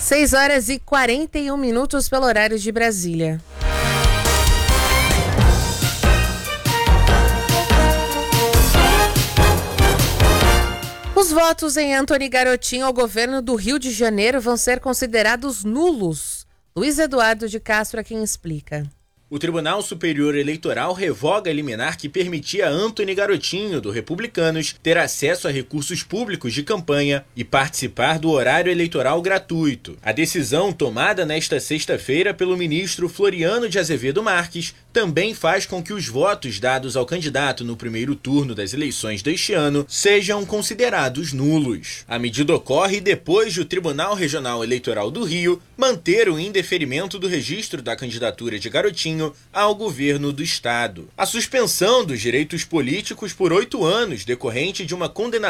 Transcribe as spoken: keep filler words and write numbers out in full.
seis horas e quarenta e um minutos pelo horário de Brasília. Os votos em Antony Garotinho ao governo do Rio de Janeiro vão ser considerados nulos. Luiz Eduardo de Castro é quem explica. O Tribunal Superior Eleitoral revoga a liminar que permitia a Antony Garotinho, do Republicanos, ter acesso a recursos públicos de campanha e participar do horário eleitoral gratuito. A decisão, tomada nesta sexta-feira pelo ministro Floriano de Azevedo Marques, também faz com que os votos dados ao candidato no primeiro turno das eleições deste ano sejam considerados nulos. A medida ocorre depois de o Tribunal Regional Eleitoral do Rio manter o indeferimento do registro da candidatura de Garotinho ao governo do estado. A suspensão dos direitos políticos por oito anos, decorrente de uma condenação